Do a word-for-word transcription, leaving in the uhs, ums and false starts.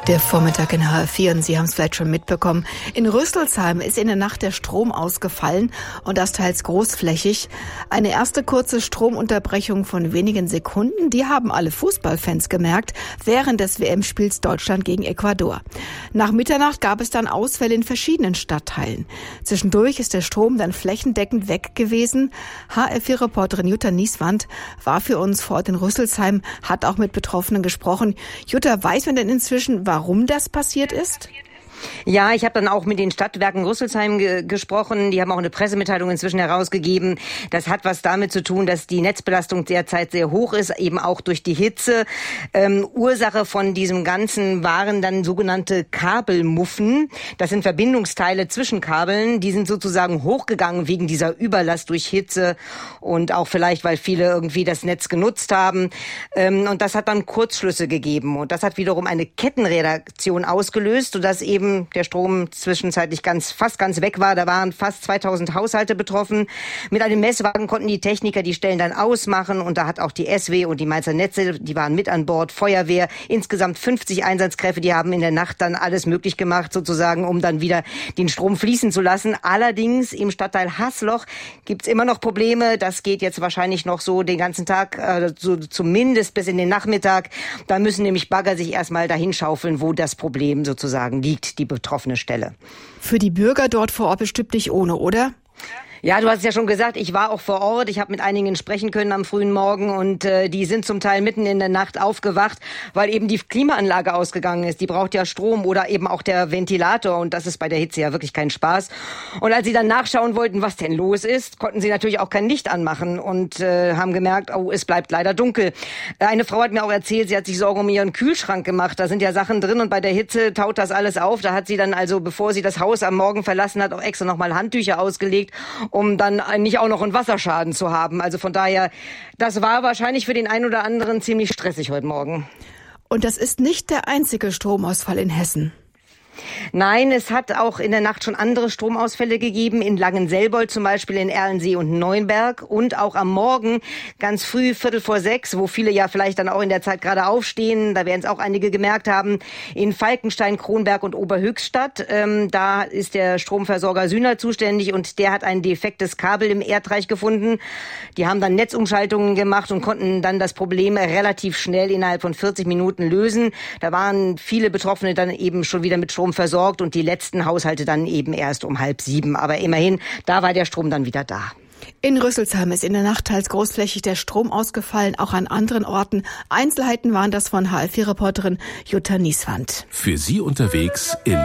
Der Vormittag in H R vier und Sie haben es vielleicht schon mitbekommen. In Rüsselsheim ist in der Nacht der Strom ausgefallen und das teils großflächig. Eine erste kurze Stromunterbrechung von wenigen Sekunden, die haben alle Fußballfans gemerkt, während des W M-Spiels Deutschland gegen Ecuador. Nach Mitternacht gab es dann Ausfälle in verschiedenen Stadtteilen. Zwischendurch ist der Strom dann flächendeckend weg gewesen. H R vier-Reporterin Jutta Nieswand war für uns vor Ort in Rüsselsheim, hat auch mit Betroffenen gesprochen. Jutta, weiß man denn inzwischen, warum das passiert ist? Ja, ich habe dann auch mit den Stadtwerken Rüsselsheim ge- gesprochen. Die haben auch eine Pressemitteilung inzwischen herausgegeben. Das hat was damit zu tun, dass die Netzbelastung derzeit sehr hoch ist, eben auch durch die Hitze. Ähm, Ursache von diesem Ganzen waren dann sogenannte Kabelmuffen. Das sind Verbindungsteile zwischen Kabeln. Die sind sozusagen hochgegangen wegen dieser Überlast durch Hitze und auch vielleicht, weil viele irgendwie das Netz genutzt haben. Ähm, und das hat dann Kurzschlüsse gegeben. Und das hat wiederum eine Kettenreaktion ausgelöst, sodass eben der Strom zwischenzeitlich ganz, fast ganz weg war. Da waren fast zweitausend Haushalte betroffen. Mit einem Messwagen konnten die Techniker die Stellen dann ausmachen und da hat auch die S W und die Mainzer Netze, die waren mit an Bord, Feuerwehr, insgesamt fünfzig Einsatzkräfte, die haben in der Nacht dann alles möglich gemacht, sozusagen, um dann wieder den Strom fließen zu lassen. Allerdings im Stadtteil Haßloch gibt's immer noch Probleme. Das geht jetzt wahrscheinlich noch so den ganzen Tag, äh, so zumindest bis in den Nachmittag. Da müssen nämlich Bagger sich erstmal dahin schaufeln, wo das Problem sozusagen liegt, die betroffene Stelle. Für die Bürger dort vor Ort bestimmt nicht ohne, oder? Ja, du hast es ja schon gesagt, ich war auch vor Ort. Ich habe mit einigen sprechen können am frühen Morgen und äh, die sind zum Teil mitten in der Nacht aufgewacht, weil eben die Klimaanlage ausgegangen ist. Die braucht ja Strom oder eben auch der Ventilator und das ist bei der Hitze ja wirklich kein Spaß. Und als sie dann nachschauen wollten, was denn los ist, konnten sie natürlich auch kein Licht anmachen und äh, haben gemerkt, oh, es bleibt leider dunkel. Eine Frau hat mir auch erzählt, sie hat sich Sorgen um ihren Kühlschrank gemacht. Da sind ja Sachen drin und bei der Hitze taut das alles auf. Da hat sie dann also, bevor sie das Haus am Morgen verlassen hat, auch extra nochmal Handtücher ausgelegt, um dann nicht auch noch einen Wasserschaden zu haben. Also von daher, das war wahrscheinlich für den einen oder anderen ziemlich stressig heute Morgen. Und das ist nicht der einzige Stromausfall in Hessen. Nein, es hat auch in der Nacht schon andere Stromausfälle gegeben, in Langenselbold zum Beispiel, in Erlensee und Neuenberg und auch am Morgen ganz früh, Viertel vor sechs, wo viele ja vielleicht dann auch in der Zeit gerade aufstehen, da werden es auch einige gemerkt haben, in Falkenstein, Kronberg und Oberhöchstadt. Ähm, da ist der Stromversorger Sühner zuständig und der hat ein defektes Kabel im Erdreich gefunden. Die haben dann Netzumschaltungen gemacht und konnten dann das Problem relativ schnell innerhalb von vierzig Minuten lösen. Da waren viele Betroffene dann eben schon wieder mit Strom versorgt und die letzten Haushalte dann eben erst um halb sieben. Aber immerhin, da war der Strom dann wieder da. In Rüsselsheim ist in der Nacht teils großflächig der Strom ausgefallen, auch an anderen Orten. Einzelheiten waren das von H R vier-Reporterin Jutta Nieswand. Für Sie unterwegs in